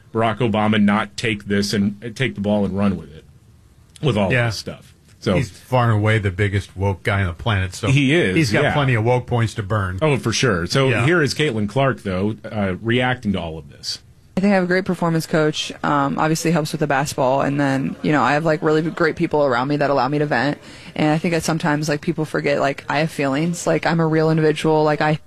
Barack Obama not take this and take the ball and run with it, with all this stuff. So he's far and away the biggest woke guy on the planet. So he is. He's got plenty of woke points to burn. Oh, for sure. So here is Caitlin Clark, though, reacting to all of this. I think I have a great performance coach. Obviously helps with the basketball, and then I have like really great people around me that allow me to vent. And I think that sometimes like people forget like I have feelings. Like I'm a real individual. Like I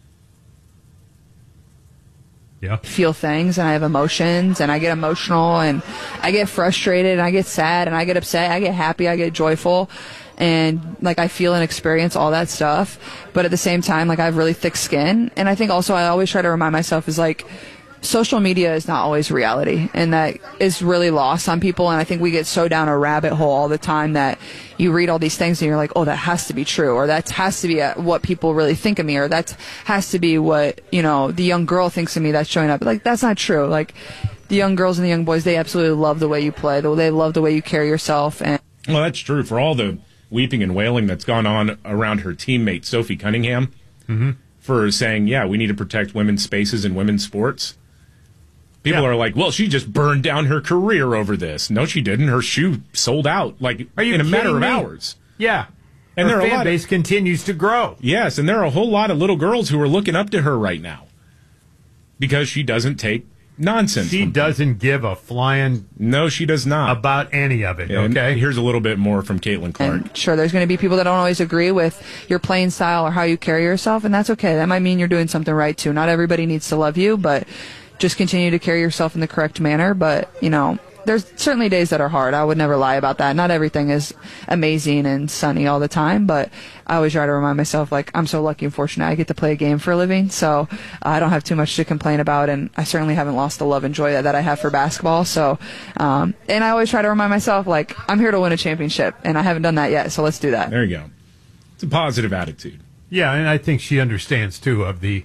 feel things, and I have emotions, and I get emotional, and I get frustrated, and I get sad, and I get upset, I get happy, I get joyful, and like I feel and experience all that stuff. But at the same time, like I have really thick skin, and I think also I always try to remind myself is like social media is not always reality, and that is really lost on people. And I think we get so down a rabbit hole all the time that you read all these things and you're like, oh, that has to be true, or that has to be what people really think of me, or that has to be what the young girl thinks of me that's showing up. Like that's not true. Like the young girls and the young boys, they absolutely love the way you play, they love the way you carry yourself. And well, that's true. For all the weeping and wailing that's gone on around her teammate Sophie Cunningham for saying, we need to protect women's spaces in women's sports. People are like, well, she just burned down her career over this. No, she didn't. Her shoe sold out in a matter of hours. Yeah. And her fan base continues to grow. Yes, and there are a whole lot of little girls who are looking up to her right now because she doesn't take nonsense. She doesn't give a flying... No, she does not. ...about any of it, and here's a little bit more from Caitlin Clark. And sure, there's going to be people that don't always agree with your playing style or how you carry yourself, and that's okay. That might mean you're doing something right, too. Not everybody needs to love you, but... just continue to carry yourself in the correct manner. But, there's certainly days that are hard. I would never lie about that. Not everything is amazing and sunny all the time, but I always try to remind myself, like, I'm so lucky and fortunate I get to play a game for a living, so I don't have too much to complain about, and I certainly haven't lost the love and joy that I have for basketball. So, and I always try to remind myself, like, I'm here to win a championship, and I haven't done that yet, so let's do that. There you go. It's a positive attitude. Yeah, and I think she understands, too, of the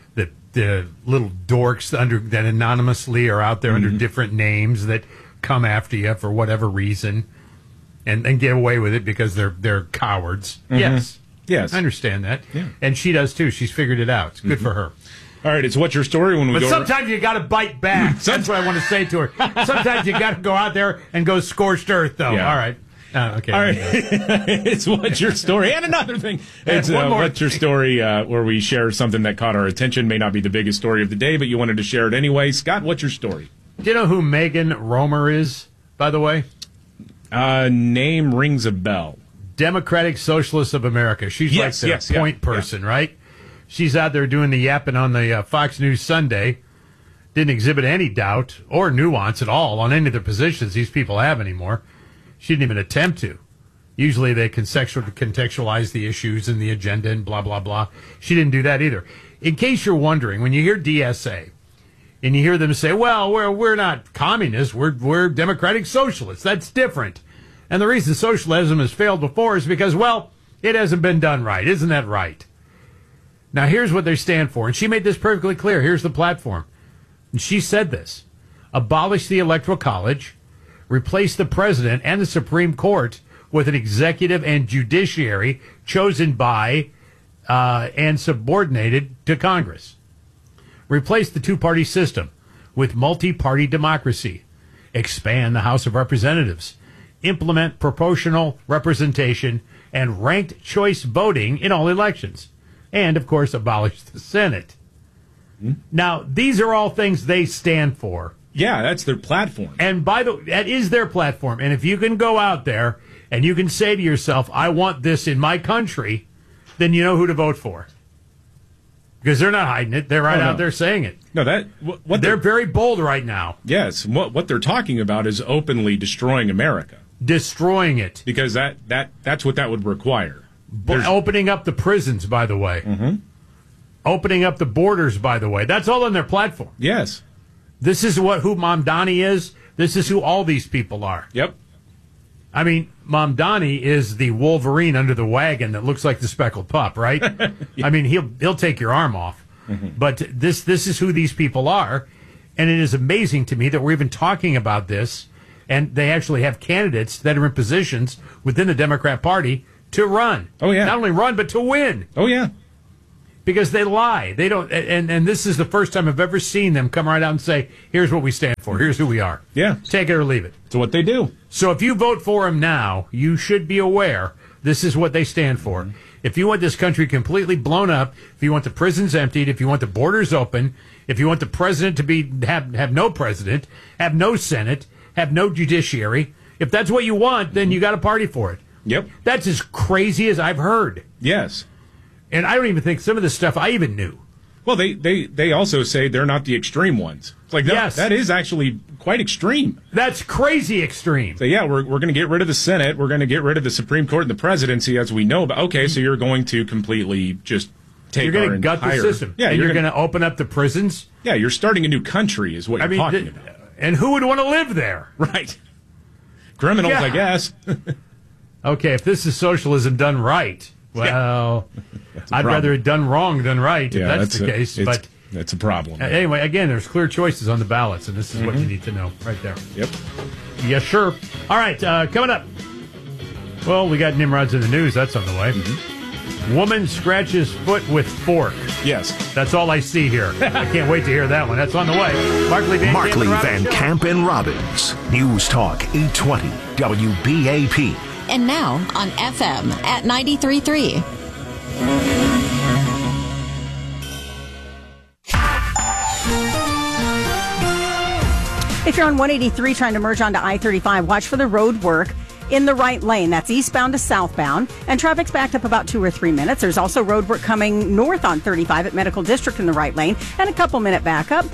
little dorks that anonymously are out there under different names that come after you for whatever reason and get away with it because they're cowards. Yes, I understand that. Yeah. And she does too. She's figured it out. It's good for her. All right, it's What's Your Story when we go... But sometimes you got to bite back. That's what I want to say to her. Sometimes you got to go out there and go scorched earth, though. Yeah. All right. Okay. All right. It's What's Your Story. And another thing. It's What's Your Story, where we share something that caught our attention. May not be the biggest story of the day, but you wanted to share it anyway. Scott, what's your story? Do you know who Megan Romer is, by the way? Name rings a bell. Democratic Socialists of America. She's like the point person, right? She's out there doing the yapping on the Fox News Sunday. Didn't exhibit any doubt or nuance at all on any of the positions these people have anymore. She didn't even attempt to. Usually they contextualize the issues and the agenda and blah, blah, blah. She didn't do that either. In case you're wondering, when you hear DSA and you hear them say, well, we're not communists, we're democratic socialists, that's different. And the reason socialism has failed before is because, well, it hasn't been done right. Isn't that right? Now, here's what they stand for. And she made this perfectly clear. Here's the platform. And she said this: abolish the Electoral College, replace the president and the Supreme Court with an executive and judiciary chosen by and subordinated to Congress. Replace the two-party system with multi-party democracy. Expand the House of Representatives. Implement proportional representation and ranked choice voting in all elections. And, of course, abolish the Senate. Now, these are all things they stand for. Yeah, that's their platform. And that is their platform. And if you can go out there and you can say to yourself, I want this in my country, then you know who to vote for. Because they're not hiding it. They're out there saying it. No, they're very bold right now. Yes. What they're talking about is openly destroying America. Destroying it. Because that's what that would require. Opening up the prisons, by the way. Mm-hmm. Opening up the borders, by the way. That's all on their platform. Yes. This is who Mamdani is. This is who all these people are. Yep. I mean, Mamdani is the Wolverine under the wagon that looks like the speckled pup, right? Yeah. I mean, he'll take your arm off. Mm-hmm. But this is who these people are. And it is amazing to me that we're even talking about this, and they actually have candidates that are in positions within the Democrat Party to run. Oh, yeah. Not only run, but to win. Oh, yeah. because they lie. They don't, and this is the first time I've ever seen them come right out and say, here's what we stand for. Here's who we are. Yeah. Take it or leave it. It's what they do. So if you vote for them now, you should be aware this is what they stand for. If you want this country completely blown up, if you want the prisons emptied, if you want the borders open, if you want the president to have no president, have no Senate, have no judiciary, if that's what you want, then you got to party for it. Yep. That's as crazy as I've heard. Yes. And I don't even think some of this stuff I even knew. Well, they also say they're not the extreme ones. It's like, that is actually quite extreme. That's crazy extreme. So, yeah, we're going to get rid of the Senate. We're going to get rid of the Supreme Court and the presidency as we know about. Okay, so you're going to completely just take You're going to gut the system. Yeah, and you're going to open up the prisons. Yeah, you're starting a new country is what you're talking about. And who would want to live there? Right. Criminals, I guess. Okay, if this is socialism done right, well, I'd rather it done wrong than right, if that's the case. But that's a problem. Anyway, again, there's clear choices on the ballots, and this is what you need to know right there. Yep. Yes, sure. All right, coming up. Well, we got Nimrod's in the news. That's on the way. Woman scratches foot with fork. Yes. That's all I see here. I can't wait to hear that one. That's on the way. Markley, Van Camp, and Robbins. News Talk 820 WBAP. And now on FM at 93.3. If you're on 183 trying to merge onto I-35, watch for the road work in the right lane. That's eastbound to southbound. And traffic's backed up about 2 or 3 minutes. There's also road work coming north on 35 at Medical District in the right lane. And a couple-minute backup.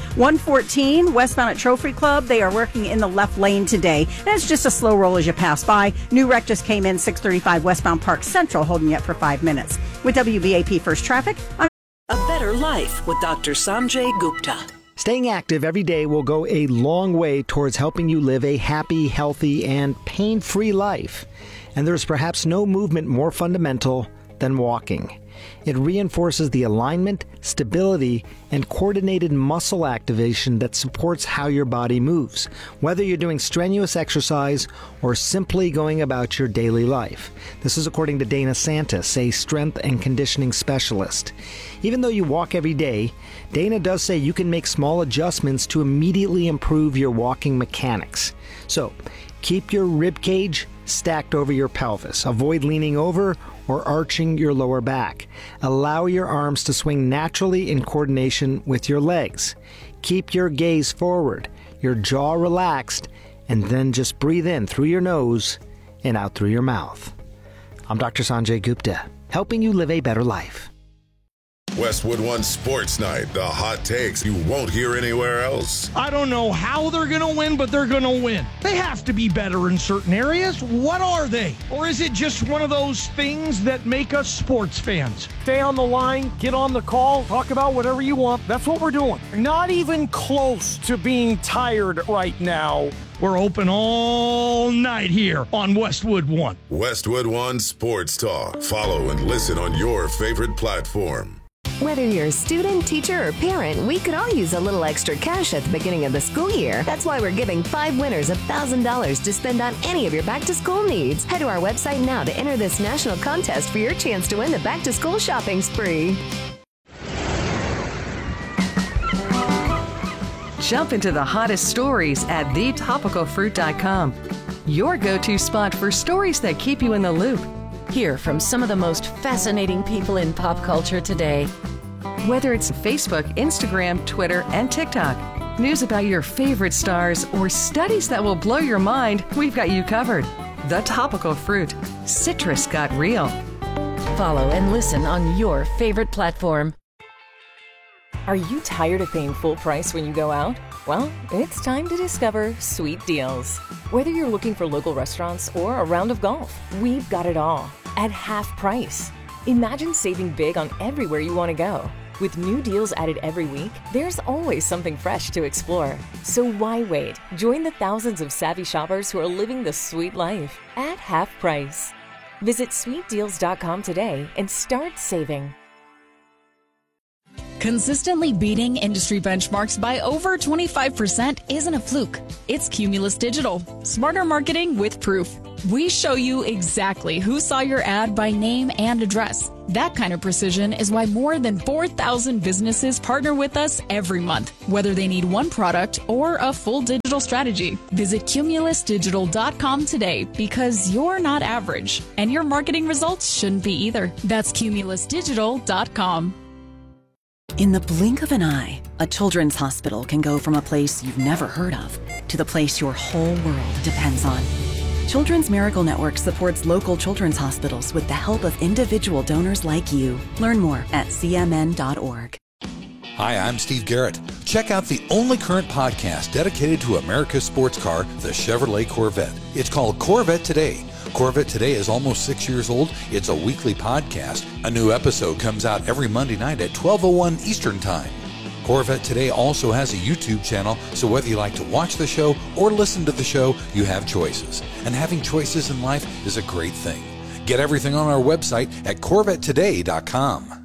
114 westbound at Trophy Club. They are working in the left lane today. And it's just a slow roll as you pass by. New wreck just came in 635 westbound Park Central, holding you up for 5 minutes. With WBAP First Traffic, I'm A Better Life with Dr. Sanjay Gupta. Staying active every day will go a long way towards helping you live a happy, healthy, and pain-free life. And there's perhaps no movement more fundamental than walking. It reinforces the alignment, stability, and coordinated muscle activation that supports how your body moves, whether you're doing strenuous exercise or simply going about your daily life. This is according to Dana Santis, a strength and conditioning specialist. Even though you walk every day, Dana does say you can make small adjustments to immediately improve your walking mechanics. So, keep your rib cage stacked over your pelvis. Avoid leaning over or arching your lower back. Allow your arms to swing naturally in coordination with your legs. Keep your gaze forward, your jaw relaxed, and then just breathe in through your nose and out through your mouth. I'm Dr. Sanjay Gupta, helping you live a better life. Westwood One Sports Night, the hot takes you won't hear anywhere else. I don't know how they're going to win, but they're going to win. They have to be better in certain areas. What are they? Or is it just one of those things that make us sports fans? Stay on the line, get on the call, talk about whatever you want. That's what we're doing. Not even close to being tired right now. We're open all night here on Westwood One. Westwood One Sports Talk. Follow and listen on your favorite platform. Whether you're a student, teacher, or parent, we could all use a little extra cash at the beginning of the school year. That's why we're giving 5 winners $1,000 to spend on any of your back-to-school needs. Head to our website now to enter this national contest for your chance to win the back-to-school shopping spree. Jump into the hottest stories at thetopicalfruit.com. Your go-to spot for stories that keep you in the loop. Hear from some of the most fascinating people in pop culture today. Whether it's Facebook, Instagram, Twitter, and TikTok, news about your favorite stars, or studies that will blow your mind, we've got you covered. The Topical Fruit. Citrus got real. Follow and listen on your favorite platform. Are you tired of paying full price when you go out? Well, it's time to discover Sweet Deals. Whether you're looking for local restaurants or a round of golf, we've got it all at half price. Imagine saving big on everywhere you want to go. With new deals added every week, there's always something fresh to explore. So why wait? Join the thousands of savvy shoppers who are living the sweet life at half price. Visit sweetdeals.com today and start saving. Consistently beating industry benchmarks by over 25% isn't a fluke. It's Cumulus Digital. Smarter marketing with proof. We show you exactly who saw your ad by name and address. That kind of precision is why more than 4,000 businesses partner with us every month, whether they need one product or a full digital strategy. Visit cumulusdigital.com today because you're not average, and your marketing results shouldn't be either. That's cumulusdigital.com. In the blink of an eye, a children's hospital can go from a place you've never heard of to the place your whole world depends on. Children's Miracle Network supports local children's hospitals with the help of individual donors like you. Learn more at cmn.org. Hi, I'm Steve Garrett. Check out the only current podcast dedicated to America's sports car, the Chevrolet Corvette. It's called Corvette Today. Corvette Today is almost 6 years old. It's a weekly podcast. A new episode comes out every Monday night at 12:01 Eastern Time. Corvette Today also has a YouTube channel, so whether you like to watch the show or listen to the show, you have choices. And having choices in life is a great thing. Get everything on our website at CorvetteToday.com.